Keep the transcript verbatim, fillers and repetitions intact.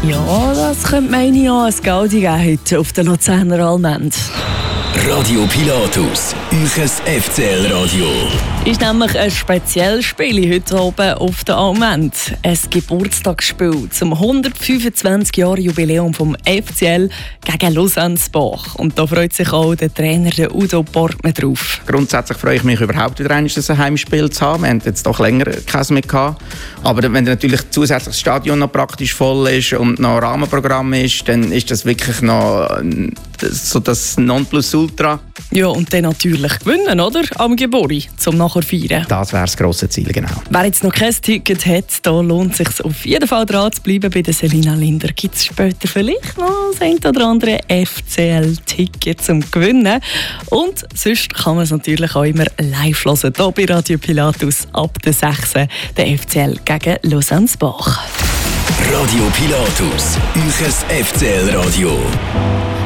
Ja, das könnte meine ja ein Gaudi geben heute auf der Luzerner Allmend. Radio Pilatus, euch F C L-Radio. Ist nämlich ein spezielles Spiel heute oben auf der Allmend. Ein Geburtstagsspiel zum hundertfünfundzwanzig Jahre Jubiläum vom F C L gegen Lausanne-Sbach. Und da freut sich auch der Trainer der Udo Portmann drauf. Grundsätzlich freue ich mich überhaupt wieder ein Heimspiel zu haben. Wir haben jetzt doch länger keins mehr gehabt. Aber wenn natürlich zusätzlich das Stadion noch praktisch voll ist und noch ein Rahmenprogramm ist, dann ist das wirklich noch so das Nonplusultra. Ja, und dann natürlich gewinnen, oder? Am Gebori, zum nachher feiern. Das wäre das grosse Ziel, genau. Wer jetzt noch kein Ticket hat, da lohnt es sich auf jeden Fall dran zu bleiben. Bei der Selina Linder gibt es später vielleicht noch das ein oder andere F C L-Ticket zum Gewinnen. Und sonst kann man es natürlich auch immer live hören, hier bei Radio Pilatus ab der sechs. Der F C L gegen Lausanne-Sbach. Radio Pilatus, euch F C L-Radio.